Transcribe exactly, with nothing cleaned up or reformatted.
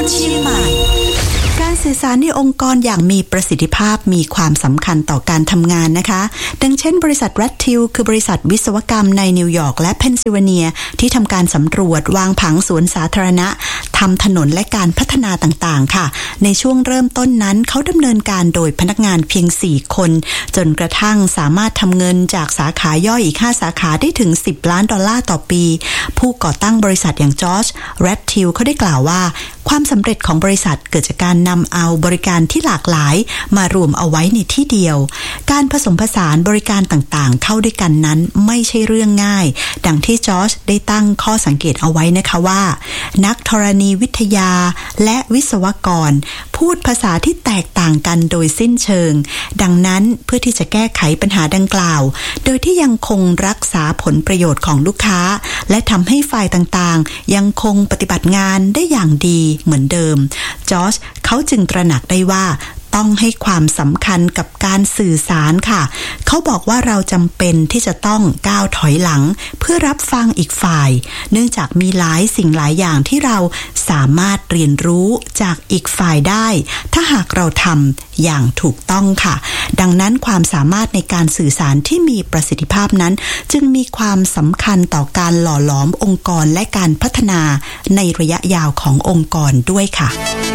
นเชียงใหม่การสื่อสารในองค์กรอย่างมีประสิทธิภาพมีความสำคัญต่อการทำงานนะคะดังเช่นบริษัท Red Hill คือบริษัทวิศวกรรมในนิวยอร์กและเพนซิลเวเนียที่ทำการสำรวจวางผังสวนสาธารณะทำถนนและการพัฒนาต่างๆค่ะในช่วงเริ่มต้นนั้นเขาดำเนินการโดยพนักงานเพียงสี่คนจนกระทั่งสามารถทำเงินจากสาขาย่อยอีกห้าสาขาได้ถึงสิบล้านดอลลาร์ต่อปีผู้ก่อตั้งบริษัทอย่างจอร์จ Red Hill เขาได้กล่าวว่าความสำเร็จของบริษัทเกิดจากการนำเอาบริการที่หลากหลายมารวมเอาไว้ในที่เดียวการผสมผสานบริการต่างๆเข้าด้วยกันนั้นไม่ใช่เรื่องง่ายดังที่จอร์จได้ตั้งข้อสังเกตเอาไว้นะคะว่านักธรณีวิทยาและวิศวกรพูดภาษาที่แตกต่างกันโดยสิ้นเชิงดังนั้นเพื่อที่จะแก้ไขปัญหาดังกล่าวโดยที่ยังคงรักษาผลประโยชน์ของลูกค้าและทำให้ฝ่ายต่างๆยังคงปฏิบัติงานได้อย่างดีเหมือนเดิมจอร์จเขาจึงตระหนักได้ว่าต้องให้ความสำคัญกับการสื่อสารค่ะเขาบอกว่าเราจำเป็นที่จะต้องก้าวถอยหลังเพื่อรับฟังอีกฝ่ายเนื่องจากมีหลายสิ่งหลายอย่างที่เราสามารถเรียนรู้จากอีกฝ่ายได้ถ้าหากเราทำอย่างถูกต้องค่ะดังนั้นความสามารถในการสื่อสารที่มีประสิทธิภาพนั้นจึงมีความสำคัญต่อการหล่อหลอมองค์กรและการพัฒนาในระยะยาวขององค์กรด้วยค่ะ